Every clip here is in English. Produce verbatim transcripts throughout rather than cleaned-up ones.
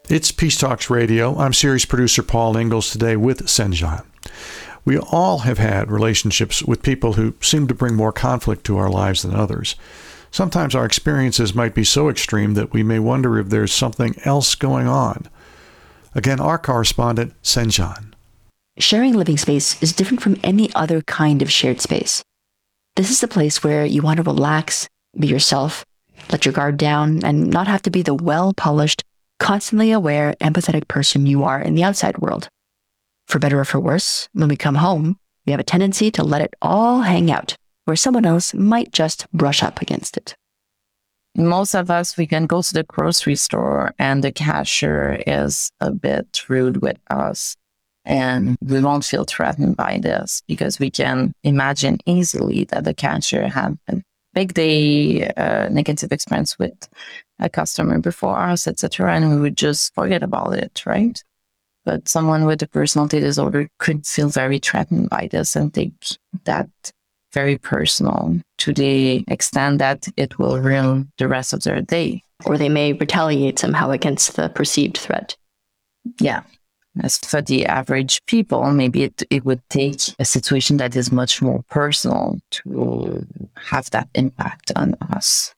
It's Peace Talks Radio. I'm series producer Paul Ingalls today with Senjan. We all have had relationships with people who seem to bring more conflict to our lives than others. Sometimes our experiences might be so extreme that we may wonder if there's something else going on. Again, our correspondent, Senjan. Sharing living space is different from any other kind of shared space. This is the place where you want to relax, be yourself, let your guard down, and not have to be the well-polished, constantly aware, empathetic person you are in the outside world. For better or for worse, when we come home, we have a tendency to let it all hang out, where someone else might just brush up against it. Most of us, we can go to the grocery store and the cashier is a bit rude with us. And we won't feel threatened by this because we can imagine easily that the cashier had a big day, uh, negative experience with a customer before us, et cetera, and we would just forget about it, right? But someone with a personality disorder could feel very threatened by this and take that very personal to the extent that it will ruin the rest of their day. Or they may retaliate somehow against the perceived threat. Yeah. As for the average people, maybe it, it would take a situation that is much more personal to have that impact on us.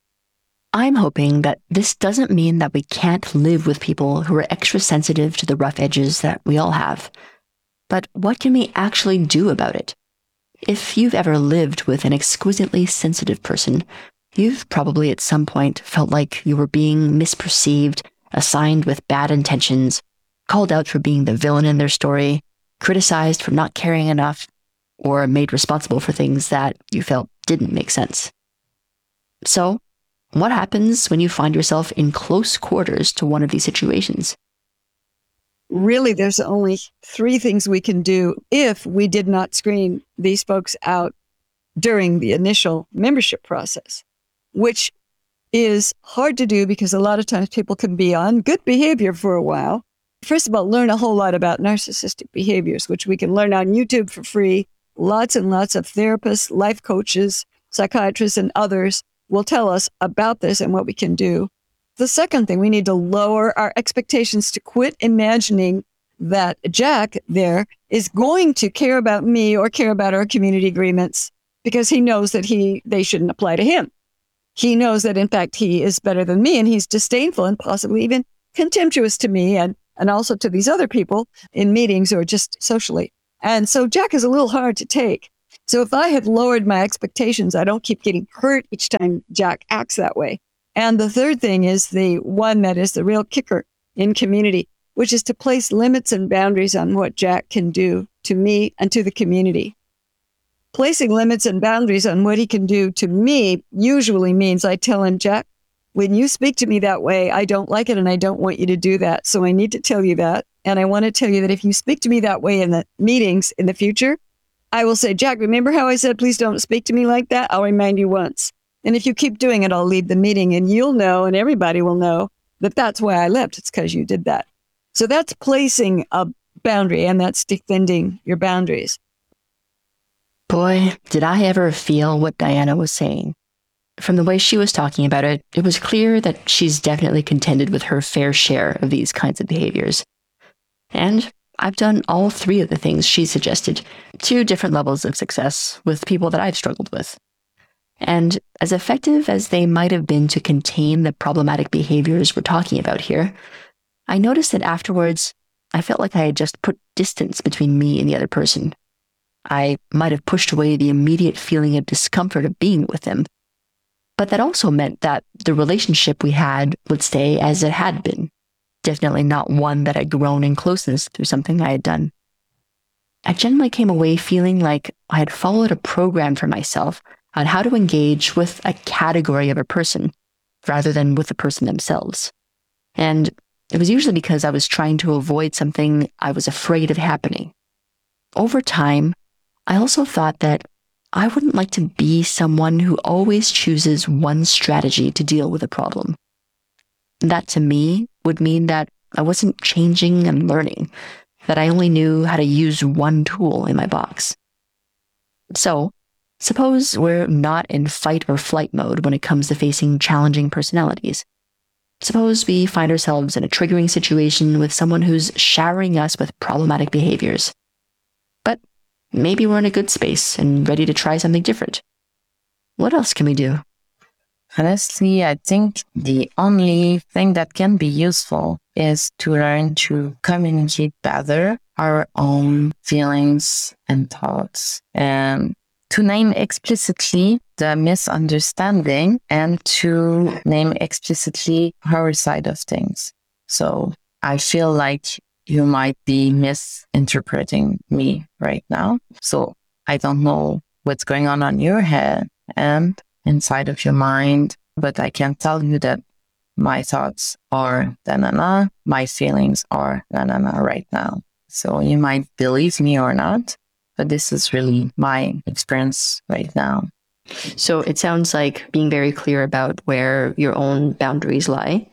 I'm hoping that this doesn't mean that we can't live with people who are extra sensitive to the rough edges that we all have. But what can we actually do about it? If you've ever lived with an exquisitely sensitive person, you've probably at some point felt like you were being misperceived, assigned with bad intentions, called out for being the villain in their story, criticized for not caring enough, or made responsible for things that you felt didn't make sense. So, what happens when you find yourself in close quarters to one of these situations? Really, there's only three things we can do if we did not screen these folks out during the initial membership process, which is hard to do because a lot of times people can be on good behavior for a while. First of all, learn a whole lot about narcissistic behaviors, which we can learn on YouTube for free. Lots and lots of therapists, life coaches, psychiatrists, and others will tell us about this and what we can do. The second thing, we need to lower our expectations to quit imagining that Jack there is going to care about me or care about our community agreements because he knows that he they shouldn't apply to him. He knows that, in fact, he is better than me and he's disdainful and possibly even contemptuous to me and, and also to these other people in meetings or just socially. And so Jack is a little hard to take. So if I have lowered my expectations, I don't keep getting hurt each time Jack acts that way. And the third thing is the one that is the real kicker in community, which is to place limits and boundaries on what Jack can do to me and to the community. Placing limits and boundaries on what he can do to me usually means I tell him, Jack, when you speak to me that way, I don't like it and I don't want you to do that. So I need to tell you that. And I want to tell you that if you speak to me that way in the meetings in the future, I will say, Jack, remember how I said, please don't speak to me like that? I'll remind you once. And if you keep doing it, I'll leave the meeting and you'll know, and everybody will know that that's why I left. It's because you did that. So that's placing a boundary and that's defending your boundaries. Boy, did I ever feel what Diana was saying. From the way she was talking about it, it was clear that she's definitely contended with her fair share of these kinds of behaviors. And I've done all three of the things she suggested to different levels of success with people that I've struggled with. And as effective as they might have been to contain the problematic behaviors we're talking about here, I noticed that afterwards, I felt like I had just put distance between me and the other person. I might have pushed away the immediate feeling of discomfort of being with them, but that also meant that the relationship we had would stay as it had been, definitely not one that had grown in closeness through something I had done. I generally came away feeling like I had followed a program for myself on how to engage with a category of a person rather than with the person themselves. And it was usually because I was trying to avoid something I was afraid of happening. Over time, I also thought that I wouldn't like to be someone who always chooses one strategy to deal with a problem. That to me would mean that I wasn't changing and learning, that I only knew how to use one tool in my box. So, suppose we're not in fight or flight mode when it comes to facing challenging personalities. Suppose we find ourselves in a triggering situation with someone who's showering us with problematic behaviors. But maybe we're in a good space and ready to try something different. What else can we do? Honestly, I think the only thing that can be useful is to learn to communicate better our own feelings and thoughts, and to name explicitly the misunderstanding and to name explicitly our side of things. So I feel like you might be misinterpreting me right now. So I don't know what's going on on your head and inside of your mind, but I can tell you that my thoughts are na-na-na, my feelings are na-na-na right now. So you might believe me or not, but this is really my experience right now. So it sounds like being very clear about where your own boundaries lie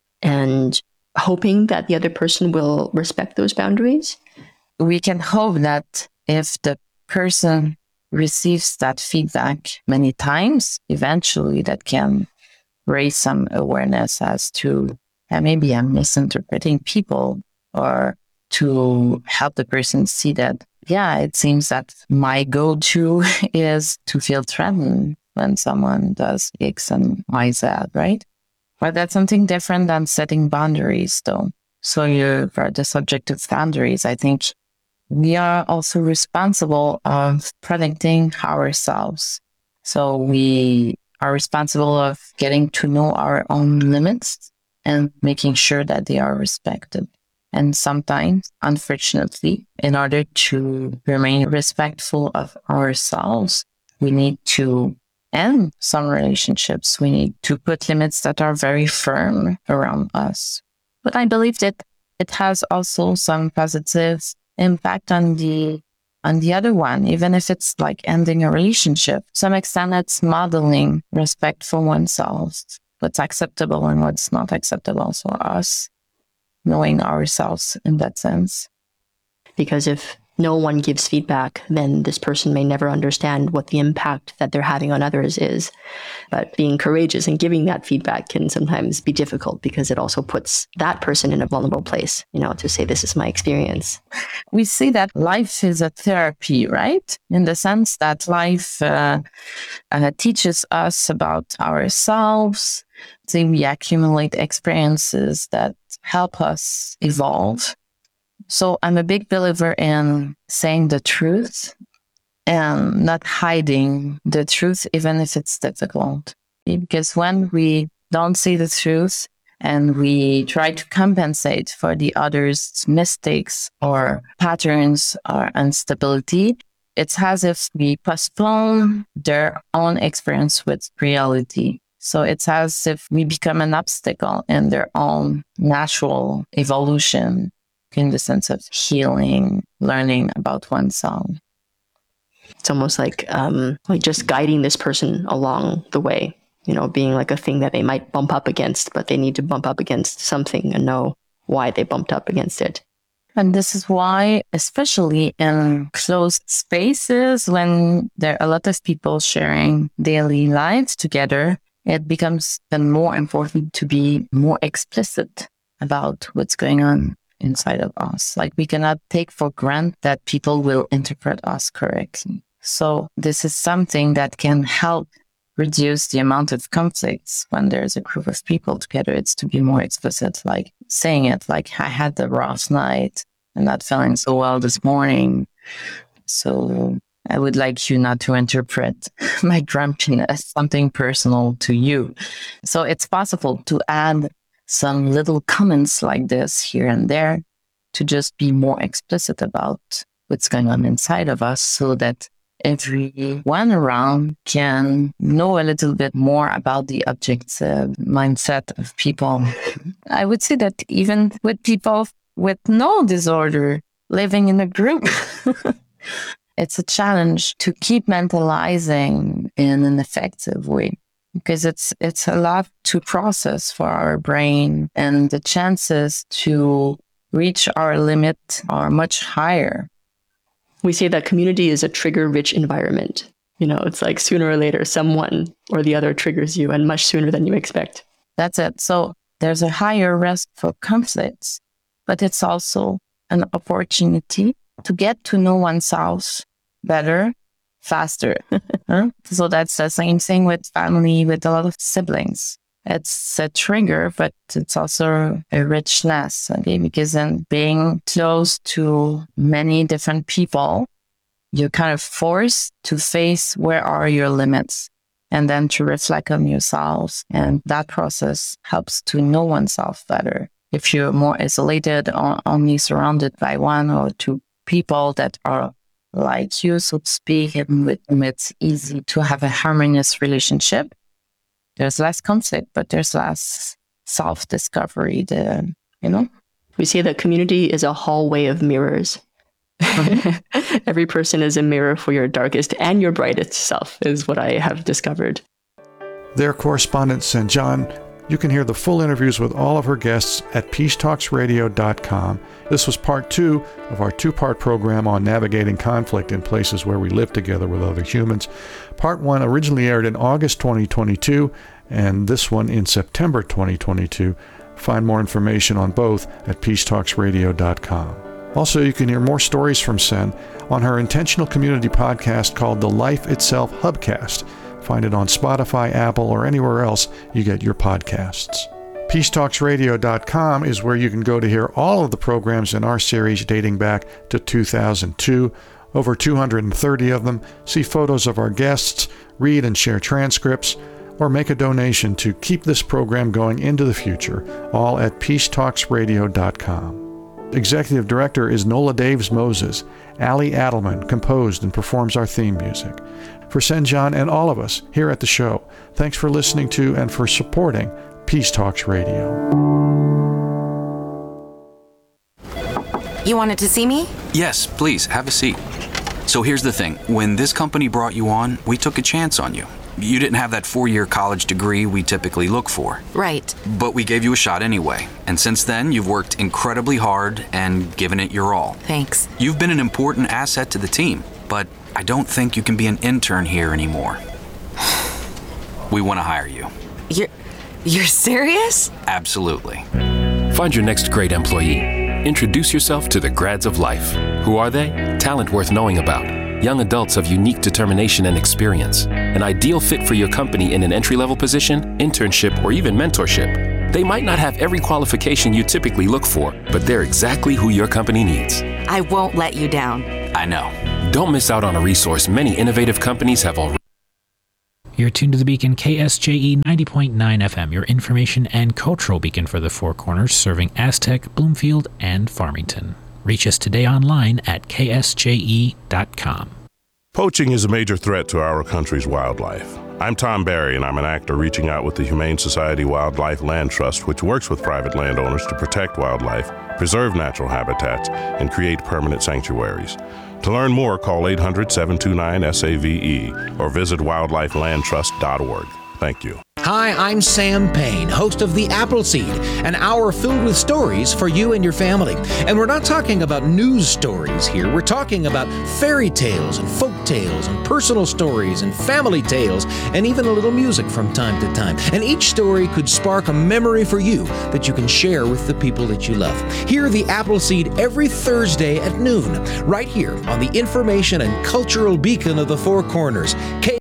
and hoping that the other person will respect those boundaries. We can hope that if the person receives that feedback many times, eventually that can raise some awareness as to uh, maybe I'm misinterpreting people, or to help the person see that, yeah, it seems that my go-to is to feel threatened when someone does X and Y, Z, right? But that's something different than setting boundaries, though. So you're for the subject of boundaries, I think we are also responsible of protecting ourselves. So we are responsible of getting to know our own limits and making sure that they are respected. And sometimes, unfortunately, in order to remain respectful of ourselves, we need to end some relationships. We need to put limits that are very firm around us. But I believe that it has also some positive impact on the on the other one, even if it's like ending a relationship. To some extent, it's modeling respect for oneself, what's acceptable and what's not acceptable for us, knowing ourselves in that sense. Because if no one gives feedback, then this person may never understand what the impact that they're having on others is. But being courageous and giving that feedback can sometimes be difficult because it also puts that person in a vulnerable place, you know, to say, this is my experience. We see that life is a therapy, right? In the sense that life uh, uh, teaches us about ourselves. So we accumulate experiences that help us evolve. So I'm a big believer in saying the truth and not hiding the truth, even if it's difficult. Because when we don't say the truth and we try to compensate for the other's mistakes or patterns or instability, it's as if we postpone their own experience with reality. So it's as if we become an obstacle in their own natural evolution, in the sense of healing, learning about oneself. It's almost like um, like just guiding this person along the way, you know, being like a thing that they might bump up against, but they need to bump up against something and know why they bumped up against it. And this is why, especially in closed spaces, when there are a lot of people sharing daily lives together, it becomes then more important to be more explicit about what's going on inside of us. Like, we cannot take for granted that people will interpret us correctly. So this is something that can help reduce the amount of conflicts when there's a group of people together. It's to be more explicit, like saying it like, I had the rough night and not feeling so well this morning. So I would like you not to interpret my grumpiness as something personal to you. So it's possible to add some little comments like this here and there to just be more explicit about what's going on inside of us, so that everyone around can know a little bit more about the objective mindset of people. I would say that even with people with no disorder living in a group, it's a challenge to keep mentalizing in an effective way, because it's it's a lot to process for our brain, and the chances to reach our limit are much higher. We say that community is a trigger-rich environment. You know, it's like sooner or later, someone or the other triggers you, and much sooner than you expect. That's it. So there's a higher risk for conflicts, but it's also an opportunity to get to know oneself better, faster. Huh? So that's the same thing with family, with a lot of siblings. It's a trigger, but it's also a richness, okay? Because in being close to many different people, you're kind of forced to face where are your limits and then to reflect on yourselves. And that process helps to know oneself better. If you're more isolated or only surrounded by one or two people that are like you, so to speak, and with whom it's easy to have a harmonious relationship, there's less conflict, but there's less self-discovery, the, you know? We say that community is a hallway of mirrors. Mm-hmm. Every person is a mirror for your darkest and your brightest self, is what I have discovered. Their correspondent, Sen-Jan. You can hear the full interviews with all of her guests at peace talks radio dot com. This was part two of our two-part program on navigating conflict in places where we live together with other humans. Part one originally aired in August twenty twenty-two, and this one in September twenty twenty-two. Find more information on both at peace talks radio dot com. Also, you can hear more stories from Sen on her intentional community podcast called The Life Itself Hubcast. Find it on Spotify, Apple, or anywhere else you get your podcasts. peace talks radio dot com is where you can go to hear all of the programs in our series dating back to two thousand two. Over two hundred thirty of them. See photos of our guests, read and share transcripts, or make a donation to keep this program going into the future, all at peace talks radio dot com. Executive Director is Nola Daves Moses. Ali Adelman composed and performs our theme music. For Sen-Jan and all of us here at the show, thanks for listening to and for supporting Peace Talks Radio. You wanted to see me? Yes, please, have a seat. So here's the thing. When this company brought you on, we took a chance on you. You didn't have that four-year college degree we typically look for. Right. But we gave you a shot anyway. And since then, you've worked incredibly hard and given it your all. Thanks. You've been an important asset to the team, but I don't think you can be an intern here anymore. We want to hire you. You're... you're serious? Absolutely. Find your next great employee. Introduce yourself to the grads of life. Who are they? Talent worth knowing about. Young adults of unique determination and experience. An ideal fit for your company in an entry-level position, internship, or even mentorship. They might not have every qualification you typically look for, but they're exactly who your company needs. I won't let you down. I know. Don't miss out on a resource many innovative companies have already. You're tuned to the Beacon K S J E ninety point nine F M, your information and cultural beacon for the Four Corners, serving Aztec, Bloomfield, and Farmington. Reach us today online at K S J E dot com. Poaching is a major threat to our country's wildlife. I'm Tom Barry, and I'm an actor reaching out with the Humane Society Wildlife Land Trust, which works with private landowners to protect wildlife, preserve natural habitats, and create permanent sanctuaries. To learn more, call eight hundred, seven two nine, S A V E or visit wildlife land trust dot org. Thank you. Hi, I'm Sam Payne, host of The Appleseed, an hour filled with stories for you and your family. And we're not talking about news stories here. We're talking about fairy tales and folk tales and personal stories and family tales and even a little music from time to time. And each story could spark a memory for you that you can share with the people that you love. Hear The Appleseed every Thursday at noon, right here on the information and cultural beacon of the Four Corners. K-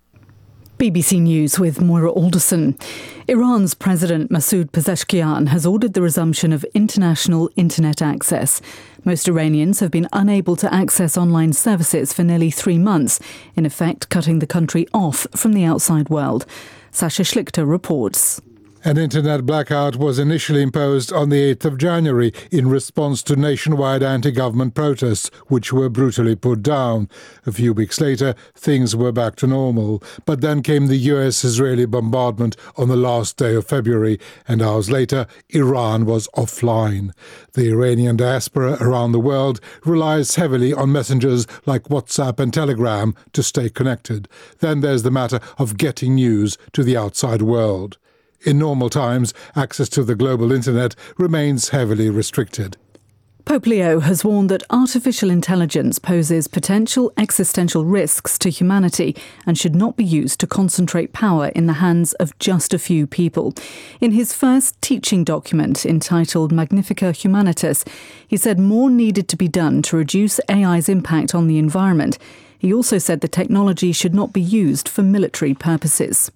B B C News with Moira Alderson. Iran's President Masoud Pezeshkian has ordered the resumption of international internet access. Most Iranians have been unable to access online services for nearly three months, in effect cutting the country off from the outside world. Sasha Schlichter reports. An internet blackout was initially imposed on the eighth of January in response to nationwide anti-government protests, which were brutally put down. A few weeks later, things were back to normal. But then came the U S-Israeli bombardment on the last day of February, and hours later, Iran was offline. The Iranian diaspora around the world relies heavily on messengers like WhatsApp and Telegram to stay connected. Then there's the matter of getting news to the outside world. In normal times, access to the global internet remains heavily restricted. Pope Leo has warned that artificial intelligence poses potential existential risks to humanity and should not be used to concentrate power in the hands of just a few people. In his first teaching document entitled Magnificat Humanitas, he said more needed to be done to reduce A I's impact on the environment. He also said the technology should not be used for military purposes.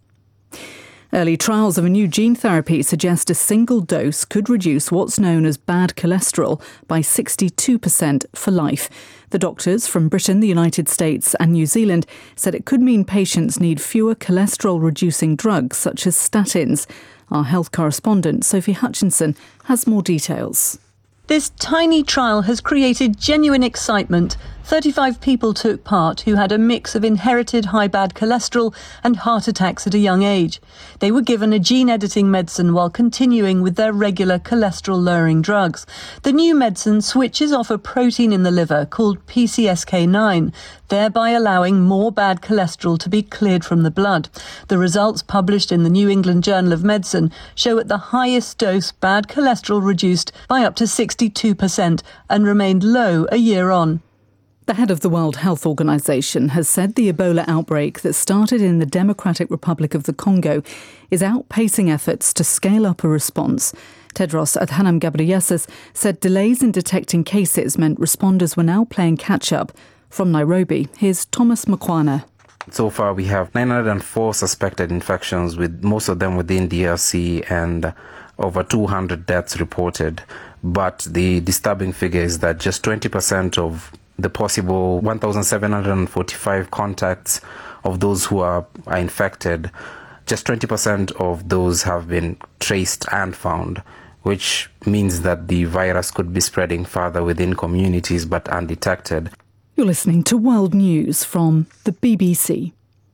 Early trials of a new gene therapy suggest a single dose could reduce what's known as bad cholesterol by sixty-two percent for life. The doctors from Britain, the United States and New Zealand said it could mean patients need fewer cholesterol-reducing drugs such as statins. Our health correspondent, Sophie Hutchinson, has more details. This tiny trial has created genuine excitement. thirty-five people took part who had a mix of inherited high bad cholesterol and heart attacks at a young age. They were given a gene-editing medicine while continuing with their regular cholesterol-lowering drugs. The new medicine switches off a protein in the liver called P C S K nine, thereby allowing more bad cholesterol to be cleared from the blood. The results published in the New England Journal of Medicine show at the highest dose bad cholesterol reduced by up to sixty-two percent and remained low a year on. The head of the World Health Organization has said the Ebola outbreak that started in the Democratic Republic of the Congo is outpacing efforts to scale up a response. Tedros Adhanom Ghebreyesus said delays in detecting cases meant responders were now playing catch-up. From Nairobi, here's Thomas Mkwana. So far, we have nine hundred four suspected infections, with most of them within D R C, and over two hundred deaths reported. But the disturbing figure is that just twenty percent of the possible one thousand seven hundred forty-five contacts of those who are, are infected, just twenty percent of those have been traced and found, which means that the virus could be spreading further within communities but undetected. You're listening to World News from the B B C.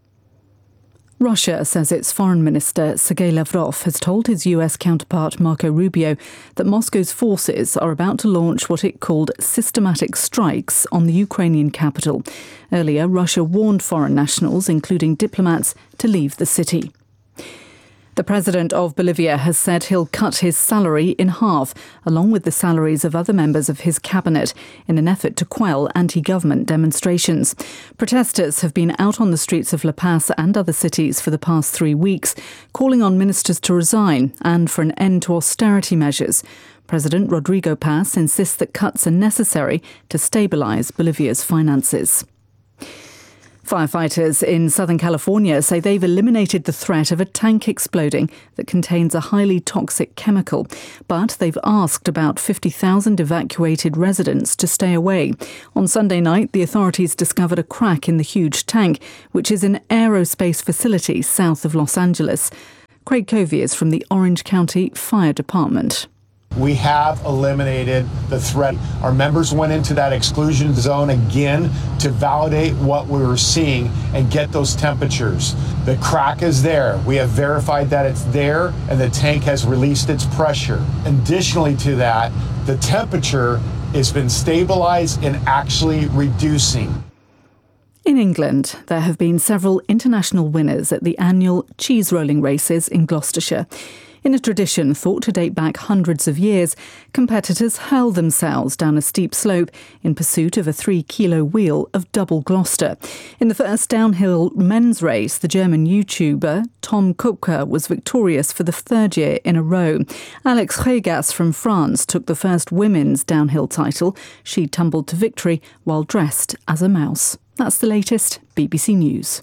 Russia says its Foreign Minister Sergei Lavrov has told his U S counterpart Marco Rubio that Moscow's forces are about to launch what it called systematic strikes on the Ukrainian capital. Earlier, Russia warned foreign nationals, including diplomats, to leave the city. The president of Bolivia has said he'll cut his salary in half, along with the salaries of other members of his cabinet, in an effort to quell anti-government demonstrations. Protesters have been out on the streets of La Paz and other cities for the past three weeks, calling on ministers to resign and for an end to austerity measures. President Rodrigo Paz insists that cuts are necessary to stabilize Bolivia's finances. Firefighters in Southern California say they've eliminated the threat of a tank exploding that contains a highly toxic chemical, but they've asked about fifty thousand evacuated residents to stay away. On Sunday night, the authorities discovered a crack in the huge tank, which is an aerospace facility south of Los Angeles. Craig Covey is from the Orange County Fire Department. We have eliminated the threat. Our members went into that exclusion zone again to validate what we were seeing and get those temperatures. The crack is there. We have verified that it's there, and the tank has released its pressure. Additionally to that, the temperature has been stabilized and actually reducing. In England, there have been several international winners at the annual cheese rolling races in Gloucestershire. In a tradition thought to date back hundreds of years, competitors hurl themselves down a steep slope in pursuit of a three-kilo wheel of double Gloucester. In the first downhill men's race, the German YouTuber Tom Kupka was victorious for the third year in a row. Alex Regas from France took the first women's downhill title. She tumbled to victory while dressed as a mouse. That's the latest B B C News.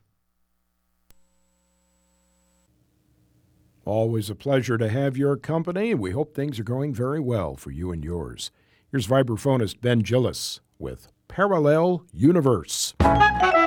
Always a pleasure to have your company. We hope things are going very well for you and yours. Here's vibraphonist Ben Gillis with Parallel Universe.